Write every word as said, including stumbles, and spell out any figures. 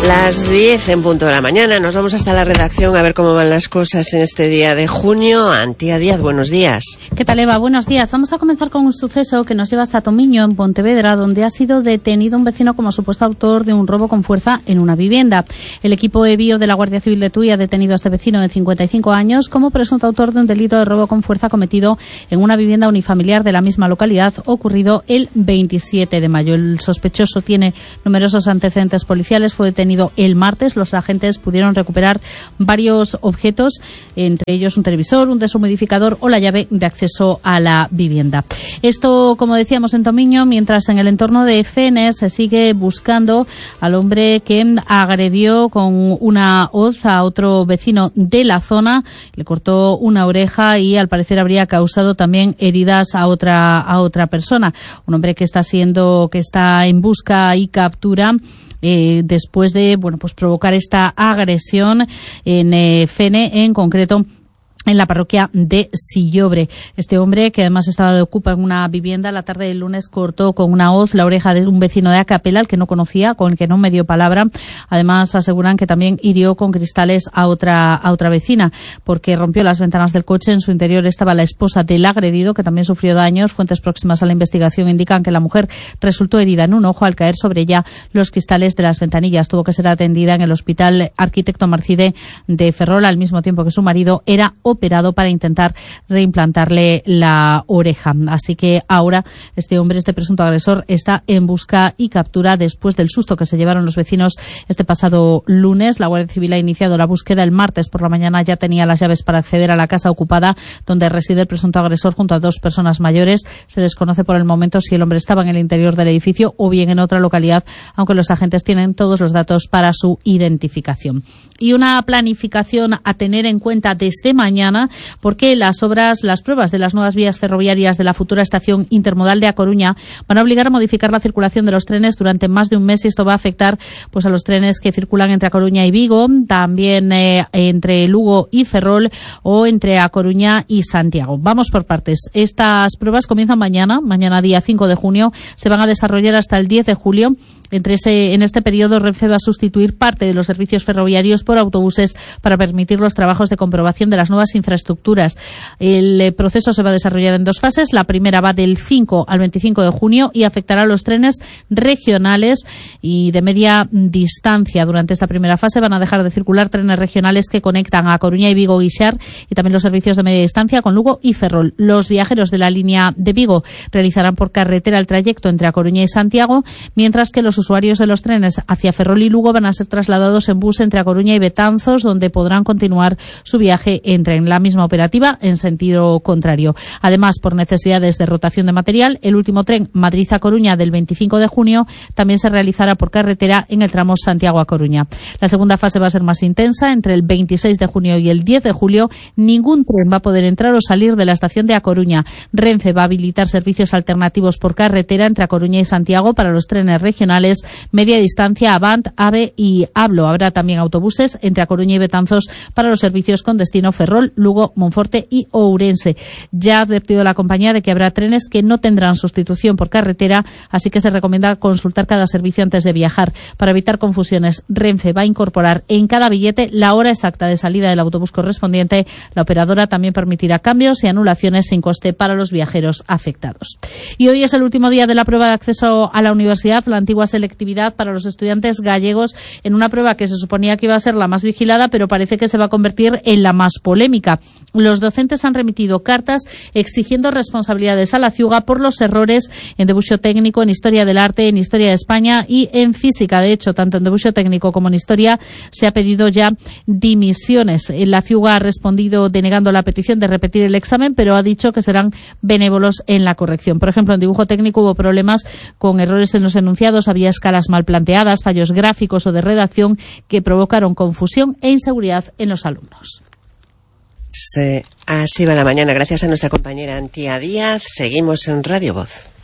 Las diez en punto de la mañana, nos vamos hasta la redacción a ver cómo van las cosas en este día de junio. Antía Díaz, buenos días. ¿Qué tal, Eva? Buenos días. Vamos a comenzar con un suceso que nos lleva hasta Tomiño, en Pontevedra, donde ha sido detenido un vecino como supuesto autor de un robo con fuerza en una vivienda. El equipo E B I O de la Guardia Civil de Tui ha detenido a este vecino de cincuenta y cinco años como presunto autor de un delito de robo con fuerza cometido en una vivienda unifamiliar de la misma localidad, ocurrido el veintisiete de mayo. El sospechoso tiene numerosos antecedentes policiales, fue detenido el martes. Los agentes pudieron recuperar varios objetos, entre ellos un televisor, un deshumidificador o la llave de acceso a la vivienda. Esto, como decíamos, en Tomiño, mientras en el entorno de Fene se sigue buscando al hombre que agredió con una hoz a otro vecino de la zona, le cortó una oreja y al parecer habría causado también heridas a otra a otra persona. Un hombre que está siendo que está en busca y captura Eh, después de bueno pues provocar esta agresión en eh, Fene, en concreto en la parroquia de Sillobre. Este hombre, que además estaba de ocupa en una vivienda, la tarde del lunes cortó con una hoz la oreja de un vecino de Acapela, al que no conocía, con el que no me dio palabra. Además, aseguran que también hirió con cristales a otra a otra vecina, porque rompió las ventanas del coche. En su interior estaba la esposa del agredido, que también sufrió daños. Fuentes próximas a la investigación indican que la mujer resultó herida en un ojo al caer sobre ella los cristales de las ventanillas. Tuvo que ser atendida en el Hospital Arquitecto Marcide de Ferrol, al mismo tiempo que su marido era operado para intentar reimplantarle la oreja. Así que ahora este hombre, este presunto agresor, está en busca y captura después del susto que se llevaron los vecinos este pasado lunes. La Guardia Civil ha iniciado la búsqueda el martes por la mañana. Ya tenía las llaves para acceder a la casa ocupada donde reside el presunto agresor junto a dos personas mayores. Se desconoce por el momento si el hombre estaba en el interior del edificio o bien en otra localidad, aunque los agentes tienen todos los datos para su identificación. Y una planificación a tener en cuenta desde mañana, porque las obras, las pruebas de las nuevas vías ferroviarias de la futura estación intermodal de A Coruña van a obligar a modificar la circulación de los trenes durante más de un mes, y esto va a afectar pues a los trenes que circulan entre A Coruña y Vigo, también eh, entre Lugo y Ferrol o entre A Coruña y Santiago. Vamos por partes. Estas pruebas comienzan mañana, mañana día cinco de junio, se van a desarrollar hasta el diez de julio. Entre ese, en este periodo, Renfe va a sustituir parte de los servicios ferroviarios por autobuses para permitir los trabajos de comprobación de las nuevas infraestructuras. El eh, proceso se va a desarrollar en dos fases. La primera va del cinco al veinticinco de junio y afectará a los trenes regionales y de media distancia. Durante esta primera fase van a dejar de circular trenes regionales que conectan a Coruña y Vigo y Xar, y también los servicios de media distancia con Lugo y Ferrol. Los viajeros de la línea de Vigo realizarán por carretera el trayecto entre A Coruña y Santiago, mientras que los usuarios de los trenes hacia Ferrol y Lugo van a ser trasladados en bus entre A Coruña y Betanzos, donde podrán continuar su viaje entre en la misma operativa en sentido contrario. Además, por necesidades de rotación de material, el último tren Madrid-A Coruña del veinticinco de junio también se realizará por carretera en el tramo Santiago-A Coruña. La segunda fase va a ser más intensa. Entre el veintiséis de junio y el diez de julio, ningún tren va a poder entrar o salir de la estación de A Coruña. Renfe va a habilitar servicios alternativos por carretera entre A Coruña y Santiago para los trenes regionales, media distancia, Avant, AVE y Hablo. Habrá también autobuses entre A Coruña y Betanzos para los servicios con destino Ferrol, Lugo, Monforte y Ourense. Ya ha advertido la compañía de que habrá trenes que no tendrán sustitución por carretera, así que se recomienda consultar cada servicio antes de viajar. Para evitar confusiones, Renfe va a incorporar en cada billete la hora exacta de salida del autobús correspondiente. La operadora también permitirá cambios y anulaciones sin coste para los viajeros afectados. Y hoy es el último día de la prueba de acceso a la universidad, la antigua selectividad para los estudiantes gallegos, en una prueba que se suponía que iba a ser la más vigilada, pero parece que se va a convertir en la más polémica. Los docentes han remitido cartas exigiendo responsabilidades a la Ciuga por los errores en debuxo técnico, en historia del arte, en historia de España y en física. De hecho, tanto en debuxo técnico como en historia se ha pedido ya dimisiones. La Ciuga ha respondido denegando la petición de repetir el examen, pero ha dicho que serán benévolos en la corrección. Por ejemplo, en dibujo técnico hubo problemas con errores en los enunciados, había escalas mal planteadas, fallos gráficos o de redacción que provocaron confusión e inseguridad en los alumnos. Sí, así va la mañana. Gracias a nuestra compañera Antía Díaz. Seguimos en Radio Voz.